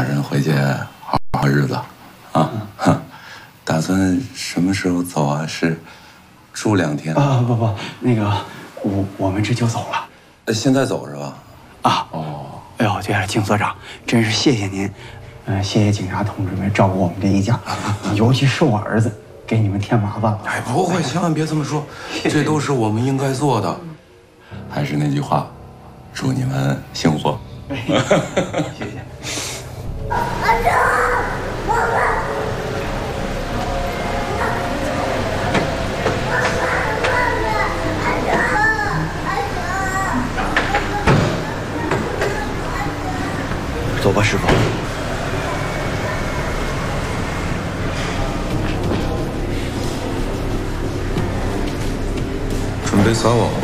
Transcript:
家人回去好好日子啊。打算什么时候走啊？是住2天啊？不，那个我们这就走了。 现在走是吧？ 啊哦，哎呦，对了，靳所长，真是谢谢您，谢谢警察同志们照顾我们这一家，尤其是我儿子，给你们添麻烦了。 哎，不会，千万别这么说，这都是我们应该做的。还是那句话，祝你们幸福。 谢谢。 阿正，妈妈。 走吧，师傅。 准备撒网。